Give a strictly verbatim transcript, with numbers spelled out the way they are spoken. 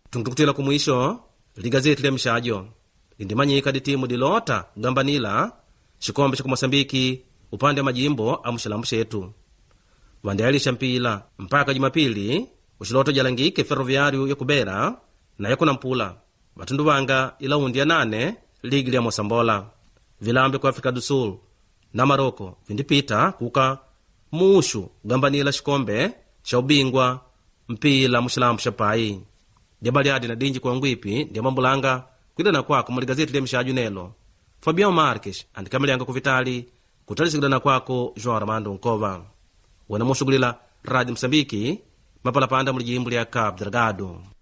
Tuntukutila kumwisho ligazeti lya Mshajo lindimanyika di timu dilota kugambanila shikombe cha Mosambiki upande wa majimbo amushilambu shetu wandealisha mpila mpaka Jumapili ushiloto jalangike Ferroviário yakubera na yakuna mpula matundu wanga ila undi ya nane ligi lya Mosambola vilambe kwa Afrika do Sul na Maroko vindipita kuka mushu kugambanila shikombe cha ubingwa mpila mushilambu shapai Diabaliadi na dinji kwa ngwipi ndia mambulanga kuidana kwako mu gazeti lya Mshajo nelo Fabião Marques andikamilianga kuvitali kutalisikidana kwako João Armando Nkova wana mushugulila Radio Msambiki mapala panda mu jimbo lya Cabo Delgado.